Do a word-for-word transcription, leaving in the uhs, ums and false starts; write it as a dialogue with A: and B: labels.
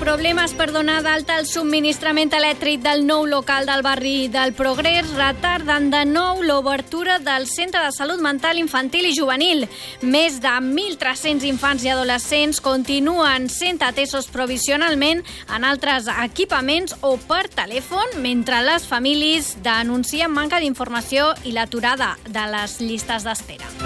A: Problemes per donar d'alta el subministrament elèctric del nou local del barri del Progrés retarden de nou l'obertura del Centre de Salut Mental Infantil i Juvenil. Més de mil tres-cents infants i adolescents continuen sent atesos provisionalment en altres equipaments o per telèfon, mentre les famílies denuncien manca d'informació i l'aturada de les llistes d'espera.